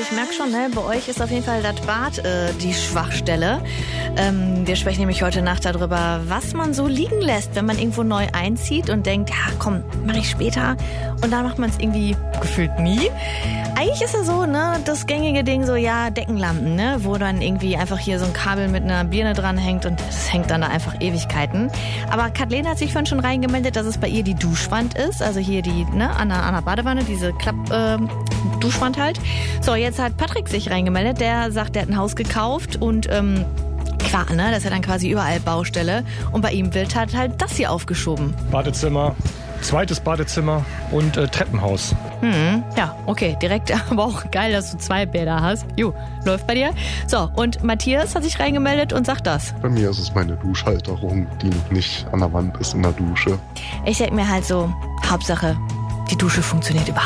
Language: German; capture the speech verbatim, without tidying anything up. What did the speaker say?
ich merke schon, ne, bei euch ist auf jeden Fall das Bad äh, die Schwachstelle. Ähm, wir sprechen nämlich heute Nacht darüber, was man so liegen lässt, wenn man irgendwo neu einzieht und denkt, ja komm, mache ich später. Und dann macht man es irgendwie gefühlt nie. Eigentlich ist ja so, ne, das gängige Ding so, ja, Deckenlampen, ne, wo dann irgendwie einfach hier so ein Kabel mit einer Birne dran hängt und es hängt dann da einfach Ewigkeiten. Aber Kathleen hat sich vorhin schon reingemeldet, dass es bei ihr die Duschwand ist, also hier die, ne, an der, an der Badewanne, diese Klapp-Duschwand äh, halt. So, jetzt hat Patrick sich reingemeldet, der sagt, der hat ein Haus gekauft und, ähm, klar, ne, das ist ja dann quasi überall Baustelle und bei ihm wird halt halt das hier aufgeschoben. Badezimmer, zweites Badezimmer und äh, Treppenhaus. Hm, ja, okay, direkt, aber auch geil, dass du zwei Bäder hast. Jo, läuft bei dir. So, und Matthias hat sich reingemeldet und sagt das. Bei mir ist es meine Duschhalterung, die nicht an der Wand ist in der Dusche. Ich denke mir halt so, Hauptsache, die Dusche funktioniert überhaupt.